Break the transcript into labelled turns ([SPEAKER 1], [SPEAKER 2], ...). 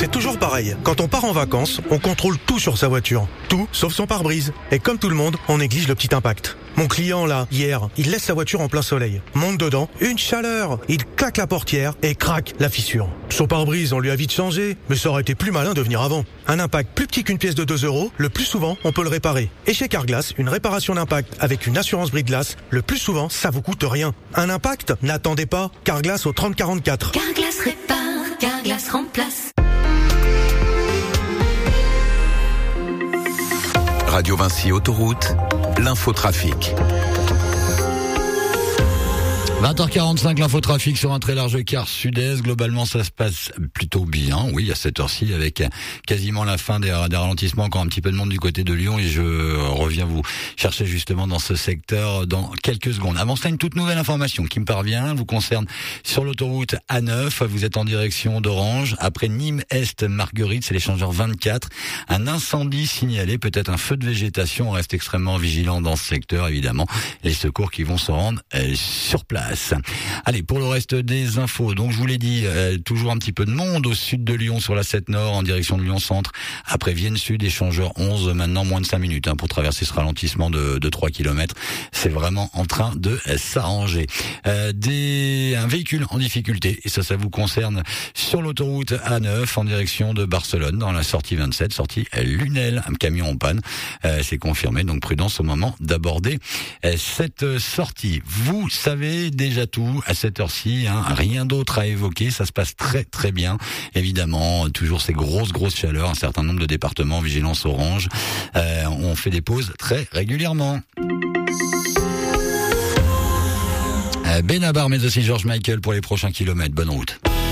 [SPEAKER 1] C'est toujours pareil. Quand on part en vacances, on contrôle tout sur sa voiture. Tout, sauf son pare-brise. Et comme tout le monde, on néglige le petit impact. Mon client, là, hier, il laisse sa voiture en plein soleil. Monte dedans, une chaleur. Il claque la portière et craque la fissure. Son pare-brise, on lui a vite changé, mais ça aurait été plus malin de venir avant. Un impact plus petit qu'une pièce de 2 €, le plus souvent, on peut le réparer. Et chez Carglass, une réparation d'impact avec une assurance brise-glace, le plus souvent, ça vous coûte rien. Un impact? N'attendez pas. Carglass au 3044.
[SPEAKER 2] Carglass répare, Carglass remplace.
[SPEAKER 3] Radio Vinci Autoroute, l'infotrafic.
[SPEAKER 4] 20h45, l'infotrafic sur un très large quart sud-est. Globalement, ça se passe plutôt bien, oui, à cette heure-ci, avec quasiment la fin des ralentissements, encore un petit peu de monde du côté de Lyon, et je reviens vous chercher justement dans ce secteur dans quelques secondes. Avant cela, une toute nouvelle information qui me parvient, vous concerne sur l'autoroute A9, vous êtes en direction d'Orange, après Nîmes-Est-Marguerite, c'est l'échangeur 24, un incendie signalé, peut-être un feu de végétation, on reste extrêmement vigilant dans ce secteur, évidemment, les secours qui vont se rendre sur place. Allez, pour le reste des infos, donc je vous l'ai dit, toujours un petit peu de monde au sud de Lyon sur la 7 Nord en direction de Lyon Centre. Après Vienne Sud, échangeur 11, maintenant moins de 5 minutes pour traverser ce ralentissement de 3 km. C'est vraiment en train de s'arranger. Un véhicule en difficulté, et ça vous concerne sur l'autoroute A9 en direction de Barcelone, dans la sortie 27, sortie Lunel, un camion en panne. C'est confirmé, donc prudence au moment d'aborder cette sortie. Vous savez déjà tout à cette heure-ci, rien d'autre à évoquer, ça se passe très très bien. Évidemment, toujours ces grosses chaleurs, un certain nombre de départements, vigilance orange. On fait des pauses très régulièrement. Benabar, mais aussi George Michael pour les prochains kilomètres. Bonne route.